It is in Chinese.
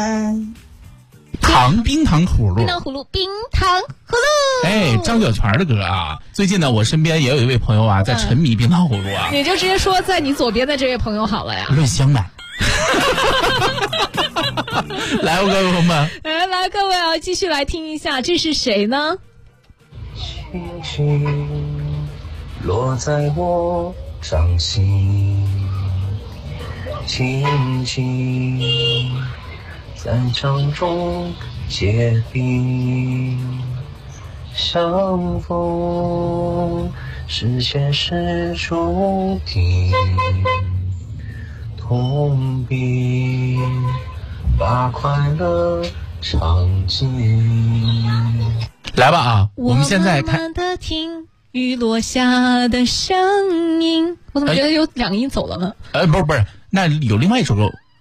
冰糖葫芦， 冰糖葫芦，冰糖葫芦。 哎，张小泉的歌啊。最近呢，我身边也有一位朋友啊，在沉迷冰糖葫芦啊。 你就直接说在你左边的这位朋友好了呀。 论香奶。来，各位朋友们， 来，各位啊，继续来听一下，这是谁呢？ 星星落在我掌心，轻轻在掌中结冰，相逢是前世注定，痛并把快乐尝尽。 来吧啊！我们现在慢慢的听雨落下的声音，我怎么觉得有两个音走了呢？ 不是，那有另外一首歌，